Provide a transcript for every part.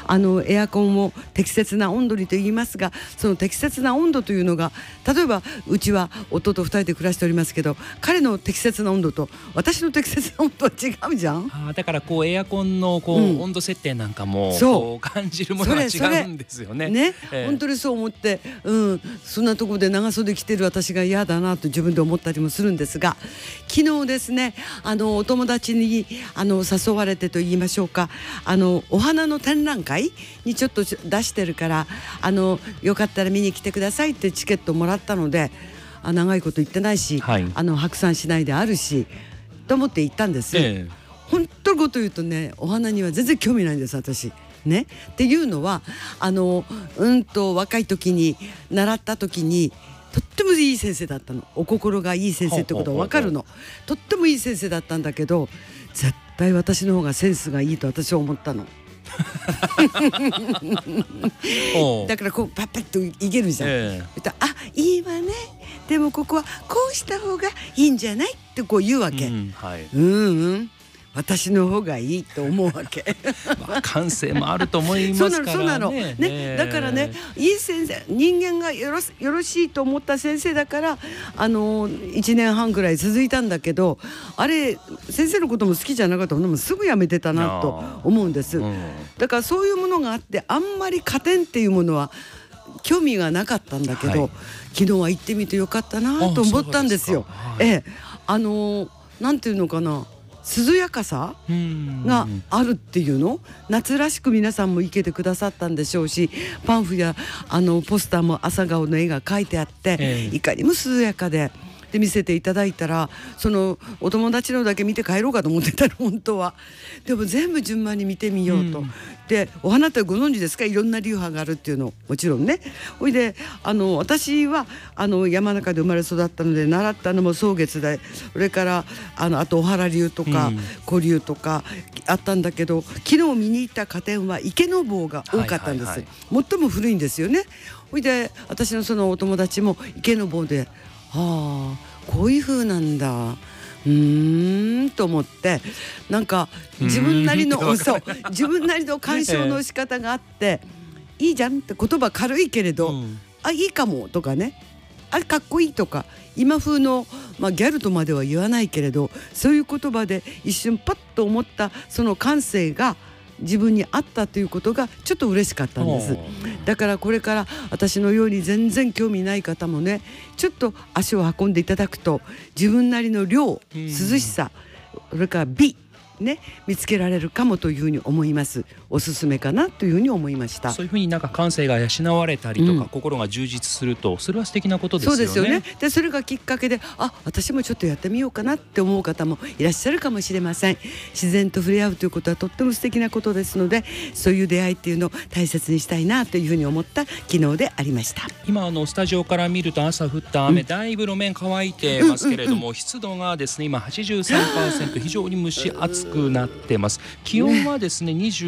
エアコンを適切な温度にと言いますが、その適切な温度というのが、例えばうちは夫と2人で暮らしておりますけど、彼の適切な温度と私の適切な温度は違うじゃん。 だからエアコンの温度設定なんかも感じるものが違うんですよね。 本当にそう思って、そんなところで長袖着てる私が嫌だなと自分で思ったりもするんですが、昨日ですね、お友達に誘われてと言いましょうか、お花の展覧会にちょっと出してるから、よかったら見に来てくださいってチケットもらったので、長いこと言ってないし、白山市内であるしと思って行ったんです。本当のこと言うとね、お花には全然興味ないんです私ね。っていうのは若い時に習った時にとってもいい先生だったの。お心がいい先生ってことは分かるの。とってもいい先生だったんだけど、絶対私の方がセンスがいいと私は思ったの。だからパッパッといけるじゃん。いいわね、でもここはこうした方がいいんじゃないって言うわけ。私の方がいいと思うわけ。 感性もあると思いますからね。 そうなのね。だからね、いい先生、人間がよろしいと思った先生だから1年半ぐらい続いたんだけど、あれ先生のことも好きじゃなかったものもすぐやめてたなと思うんです。だからそういうものがあって、あんまり加点っていうものは興味がなかったんだけど、昨日は行ってみてよかったなと思ったんですよ。なんていうのかな、涼やかさがあるっていうの、夏らしく皆さんも生けてくださったんでしょうし、パンフやポスターも朝顔の絵が描いてあって、いかにも涼やかで見せていただいたら、そのお友達のだけ見て帰ろうかと思ってたの本当は。でも全部順番に見てみようと。でお花ってご存知ですか、いろんな流派があるっていうのもちろんね。ほいで私は山中で生まれ育ったので、習ったのも草月で、それからあとお原流とか古流とかあったんだけど、昨日見に行った花展は池坊が多かったんです。最も古いんですよね。ほいで私のそのお友達も池坊で、こういう風なんだと思って、なんか自分なりの自分なりの鑑賞の仕方があって、いいじゃんって言葉軽いけれど、いいかもとかね、かっこいいとか、今風の、ギャルとまでは言わないけれど、そういう言葉で一瞬パッと思ったその感性が自分にあったということがちょっと嬉しかったんです。だからこれから私のように全然興味ない方もね、ちょっと足を運んでいただくと、自分なりの涼、涼しさ、それから美ね、見つけられるかもというふうに思います。おすすめかなというふうに思いました。 そういうふうになんか感性が養われたりとか、心が充実すると、それは素敵なことですよね。 そうですよね。でそれがきっかけで、私もちょっとやってみようかなって思う方もいらっしゃるかもしれません。自然と触れ合うということはとっても素敵なことですので、そういう出会いっていうのを大切にしたいなというふうに思った昨日でありました。 今スタジオから見ると朝降った雨、だいぶ路面乾いてますけれども、湿度がですね今 83%、非常に蒸し暑くなってます。気温はですね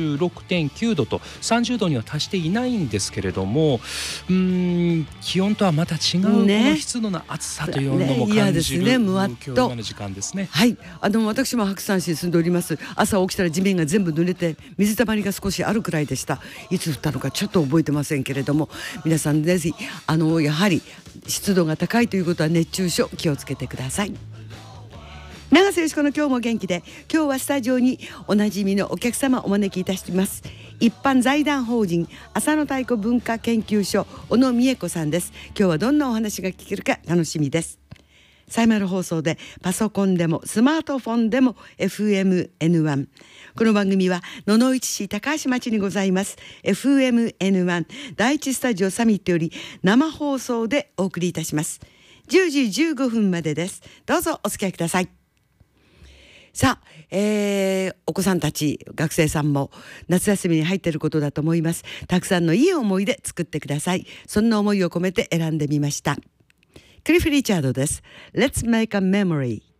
26.9 度と30度には達していないんですけれども、気温とはまた違うこの湿度の暑さというのも感じる、今日今の時間ですね。 はい、私も白山市に住んでおります。朝起きたら地面が全部濡れて、水たまりが少しあるくらいでした。いつ降ったのかちょっと覚えてませんけれども、皆さんぜひやはり湿度が高いということは熱中症気をつけてください。長瀬よしこの今日も元気で、今日はスタジオにおなじみのお客様お招きいたします。一般財団法人浅野太鼓文化研究所小野美恵子さんです。今日はどんなお話が聞けるか楽しみです。サイマル放送でパソコンでもスマートフォンでも FMN1、 この番組は野々市市高橋町にございます FMN1 第一スタジオサミットより生放送でお送りいたします。10時15分までです。どうぞお付き合いください。さあ、お子さんたち、学生さんも夏休みに入っていることだと思います。たくさんのいい思い出作ってください。そんな思いを込めて選んでみました。クリフ・リチャードです。 Let's make a memory。